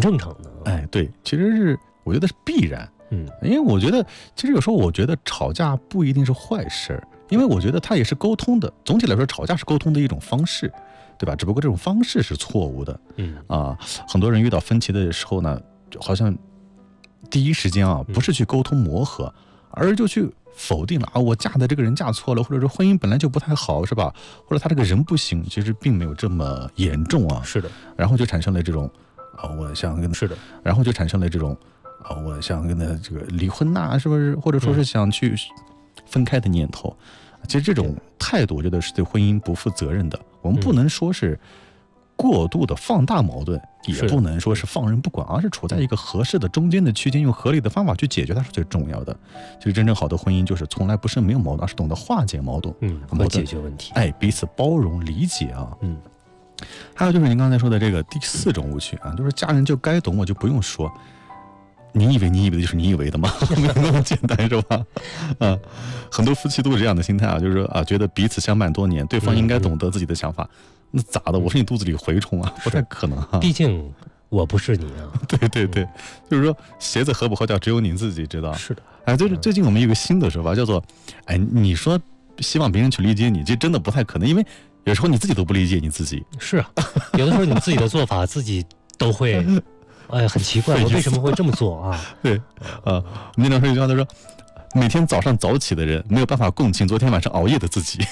正常的。 哎，对，其实是我觉得是必然。因为我觉得其实有时候我觉得吵架不一定是坏事，因为我觉得它也是沟通的。总体来说，吵架是沟通的一种方式，对吧？只不过这种方式是错误的。很多人遇到分歧的时候呢，好像第一时间不是去沟通磨合，而就去否定了我嫁的这个人嫁错了，或者说婚姻本来就不太好，是吧？或者他这个人不行，其实并没有这么严重啊。 是的。 然后就产生了这种我想跟是的， 然后就产生了这种我想跟他这个离婚呐，是不是？或者说是想去分开的念头。其实这种态度，我觉得是对婚姻不负责任的。我们不能说是过度的放大矛盾，也不能说是放任不管，而是处在一个合适的中间的区间，用合理的方法去解决，它是最重要的。其实真正好的婚姻，就是从来不是没有矛盾，而是懂得化解矛盾， 和解决问题， 彼此包容理解啊。还有就是您刚才说的这个第4种误区啊，就是家人就该懂，我就不用说。你以为的就是你以为的吗？没有那么简单，是吧？很多夫妻都是这样的心态啊，就是说觉得彼此相伴多年，对方应该懂得自己的想法。那咋的？我是你肚子里蛔虫啊，不太可能啊。 毕竟我不是你啊。 对，就是说鞋子合不合脚，只有你自己知道。 是的。 就是最近我们有个新的说法，叫做你说希望别人去理解你，这真的不太可能，因为有时候你自己都不理解你自己。 是啊，有的时候你自己的做法自己都会。很奇怪，我为什么会这么做啊？ 对，我们经常说一句话，他说，每天早上早起的人没有办法共情昨天晚上熬夜的自己。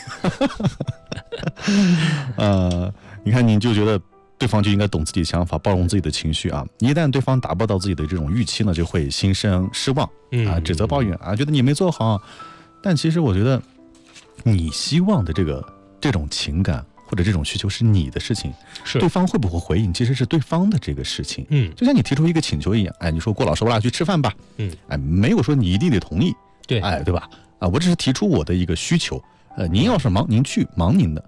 你看，你就觉得对方就应该懂自己的想法，包容自己的情绪啊。一旦对方达不到自己的这种预期呢，就会心生失望指责抱怨觉得你没做好。但其实我觉得，你希望的这种情感。或者这种需求是你的事情，对方会不会回应，其实是对方的这个事情。就像你提出一个请求一样，你说郭老师，我俩去吃饭吧，没有说你一定得同意，对吧？我只是提出我的一个需求，您要是忙，您去忙您的，